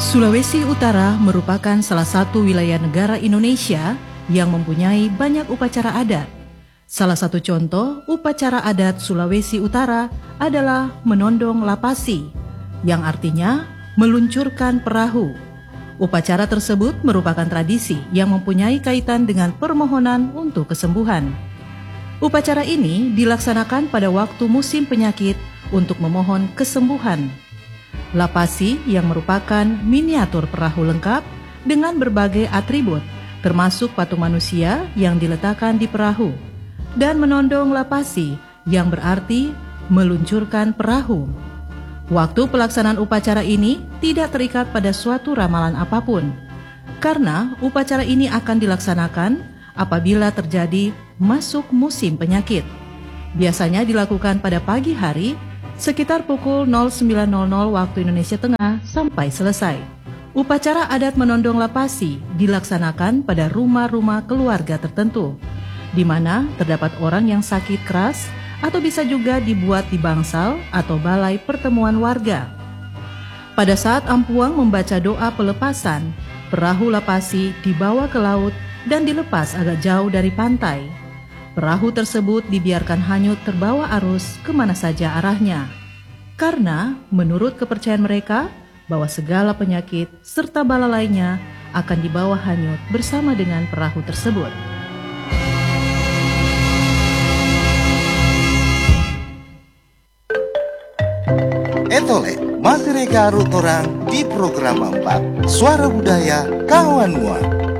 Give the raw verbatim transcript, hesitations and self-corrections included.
Sulawesi Utara merupakan salah satu wilayah negara Indonesia yang mempunyai banyak upacara adat. Salah satu contoh upacara adat Sulawesi Utara adalah menondong lapasi, yang artinya meluncurkan perahu. Upacara tersebut merupakan tradisi yang mempunyai kaitan dengan permohonan untuk kesembuhan. Upacara ini dilaksanakan pada waktu musim penyakit untuk memohon kesembuhan. Lapasi yang merupakan miniatur perahu lengkap dengan berbagai atribut, termasuk patung manusia yang diletakkan di perahu, dan menondong lapasi yang berarti meluncurkan perahu. Waktu pelaksanaan upacara ini tidak terikat pada suatu ramalan apapun, karena upacara ini akan dilaksanakan apabila terjadi masuk musim penyakit. Biasanya dilakukan pada pagi hari, sekitar pukul nol sembilan nol nol waktu Indonesia Tengah sampai selesai. Upacara adat menondong lapasi dilaksanakan pada rumah-rumah keluarga tertentu, di mana terdapat orang yang sakit keras, atau bisa juga dibuat di bangsal atau balai pertemuan warga. Pada saat ampuang membaca doa pelepasan, perahu lapasi dibawa ke laut dan dilepas agak jauh dari pantai. Perahu tersebut dibiarkan hanyut terbawa arus kemana saja arahnya, karena menurut kepercayaan mereka bahwa segala penyakit serta bala lainnya akan dibawa hanyut bersama dengan perahu tersebut. Etole, masih reka rutorang di program empat Suara Budaya Kawan Mua.